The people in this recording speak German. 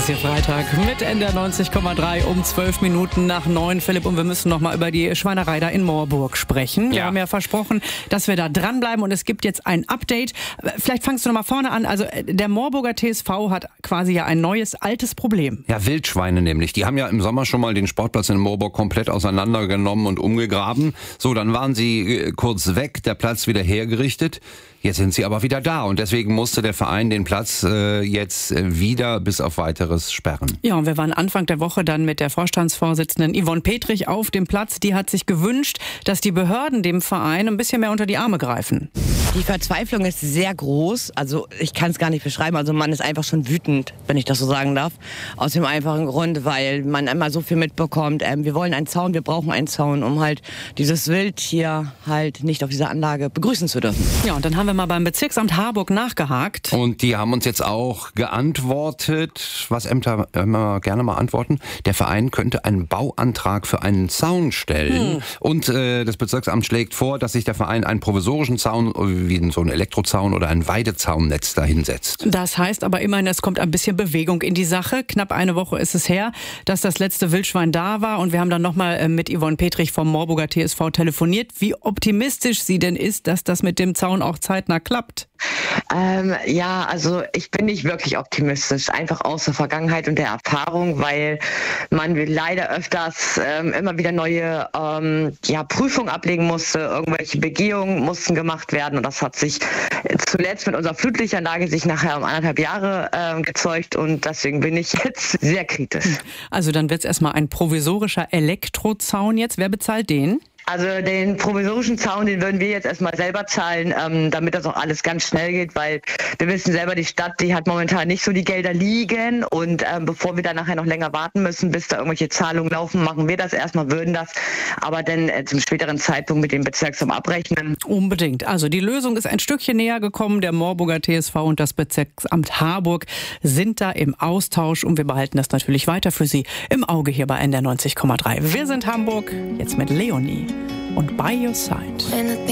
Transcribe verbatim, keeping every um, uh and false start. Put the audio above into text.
ist hier Freitag mit N D R neunzig Komma drei um zwölf Minuten nach neun, Philipp. Und wir müssen noch mal über die Schweinerei da in Moorburg sprechen. Wir Ja. haben ja versprochen, dass wir da dranbleiben und es gibt jetzt ein Update. Vielleicht fangst du noch mal vorne an. Also der Moorburger T S V hat quasi ja ein neues, altes Problem. Ja, Wildschweine nämlich. Die haben ja im Sommer schon mal den Sportplatz in Moorburg komplett auseinandergenommen und umgegraben. So, dann waren sie äh, kurz weg, der Platz wieder hergerichtet. Jetzt sind sie aber wieder da und deswegen musste der Verein den Platz äh, jetzt äh, wieder bis auf weiteres sperren. Ja, und wir waren Anfang der Woche dann mit der Vorstandsvorsitzenden Yvonne Petrich auf dem Platz. Die hat sich gewünscht, dass die Behörden dem Verein ein bisschen mehr unter die Arme greifen. Die Verzweiflung ist sehr groß. Also ich kann es gar nicht beschreiben. Also man ist einfach schon wütend, wenn ich das so sagen darf. Aus dem einfachen Grund, weil man immer so viel mitbekommt. Ähm, wir wollen einen Zaun, wir brauchen einen Zaun, um halt dieses Wild hier halt nicht auf dieser Anlage begrüßen zu dürfen. Ja, und dann haben wir mal beim Bezirksamt Harburg nachgehakt. Und die haben uns jetzt auch geantwortet, was Ämter immer gerne mal antworten. Der Verein könnte einen Bauantrag für einen Zaun stellen. Hm. Und äh, das Bezirksamt schlägt vor, dass sich der Verein einen provisorischen Zaun, wie so ein Elektrozaun oder ein Weidezaunnetz dahinsetzt. Das heißt aber immerhin, es kommt ein bisschen Bewegung in die Sache. Knapp eine Woche ist es her, dass das letzte Wildschwein da war. Und wir haben dann nochmal mit Yvonne Petrich vom Moorburger T S V telefoniert, wie optimistisch sie denn ist, dass das mit dem Zaun auch zeitnah klappt. Ähm, ja, also ich bin nicht wirklich optimistisch, einfach aus der Vergangenheit und der Erfahrung, weil man leider öfters ähm, immer wieder neue ähm, ja, Prüfungen ablegen musste, irgendwelche Begehungen mussten gemacht werden und das hat sich zuletzt mit unserer Flutlichtanlage sich nachher um anderthalb Jahre äh, gezeugt und deswegen bin ich jetzt sehr kritisch. Also dann wird es erstmal ein provisorischer Elektrozaun jetzt. Wer bezahlt den? Also den provisorischen Zaun, den würden wir jetzt erstmal selber zahlen, ähm, damit das auch alles ganz schnell geht, weil wir wissen selber, die Stadt, die hat momentan nicht so die Gelder liegen und ähm, bevor wir dann nachher noch länger warten müssen, bis da irgendwelche Zahlungen laufen, machen wir das erstmal, würden das, aber dann äh, zum späteren Zeitpunkt mit dem Bezirksamt abrechnen. Unbedingt. Also die Lösung ist ein Stückchen näher gekommen. Der Moorburger T S V und das Bezirksamt Harburg sind da im Austausch und wir behalten das natürlich weiter für Sie im Auge hier bei N D R neunzig Komma drei. Wir sind Hamburg, jetzt mit Leonie und By Your Side.